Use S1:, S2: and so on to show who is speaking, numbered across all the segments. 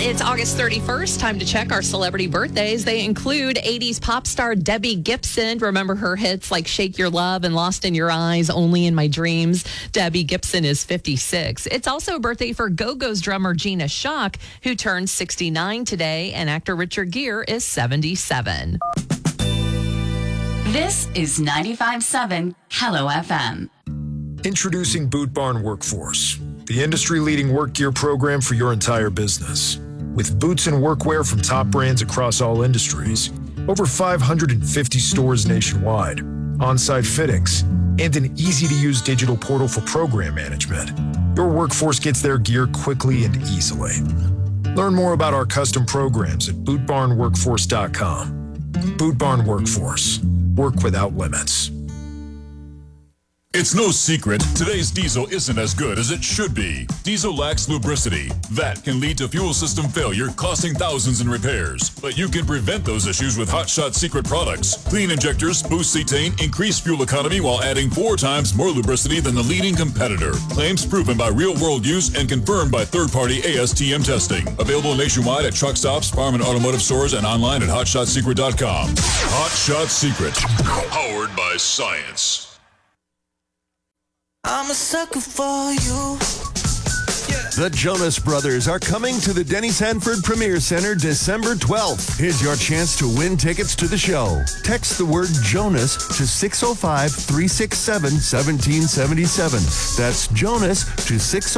S1: It's August 31st. Time to check our celebrity birthdays. They include 80s pop star Debbie Gibson. Remember her hits like Shake Your Love and Lost in Your Eyes, Only in My Dreams. Debbie Gibson is 56. It's also a birthday for Go-Go's drummer Gina Shock, who turned 69 today, and actor Richard Gere is 77.
S2: This is 95.7 Hello FM.
S3: Introducing Boot Barn Workforce, the industry-leading work gear program for your entire business. With boots and workwear from top brands across all industries, over 550 stores nationwide, on-site fittings, and an easy-to-use digital portal for program management, your workforce gets their gear quickly and easily. Learn more about our custom programs at bootbarnworkforce.com. Boot Barn Workforce. Work without limits.
S4: It's no secret, today's diesel isn't as good as it should be. Diesel lacks lubricity. That can lead to fuel system failure, costing thousands in repairs. But you can prevent those issues with Hot Shot Secret products. Clean injectors, boost cetane, increase fuel economy while adding 4 times more lubricity than the leading competitor. Claims proven by real-world use and confirmed by third-party ASTM testing. Available nationwide at truck stops, farm and automotive stores, and online at hotshotsecret.com. Hot Shot Secret. Powered by science.
S5: I'm a sucker for you.
S6: The Jonas Brothers are coming to the Denny Sanford Premier Center December 12th. Here's your chance to win tickets to the show. Text the word Jonas to 605-367-1777. That's Jonas to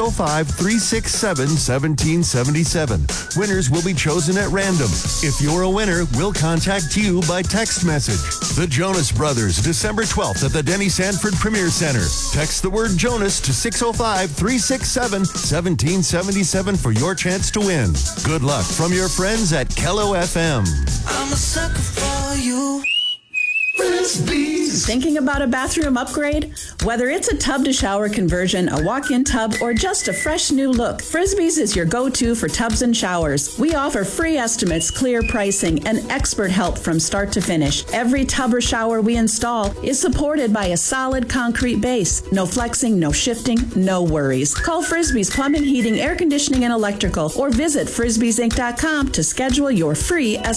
S6: 605-367-1777. Winners will be chosen at random. If you're a winner, we'll contact you by text message. The Jonas Brothers, December 12th at the Denny Sanford Premier Center. Text the word Jonas to 605-367-1777 for your chance to win. Good luck from your friends at Kello FM.
S5: I'm a sucker for you.
S7: Thinking about a bathroom upgrade? Whether it's a tub-to-shower conversion, a walk-in tub, or just a fresh new look, Frisbee's is your go-to for tubs and showers. We offer free estimates, clear pricing, and expert help from start to finish. Every tub or shower we install is supported by a solid concrete base. No flexing, no shifting, no worries. Call Frisbee's Plumbing, Heating, Air Conditioning, and Electrical, or visit frisbeesinc.com to schedule your free estimate.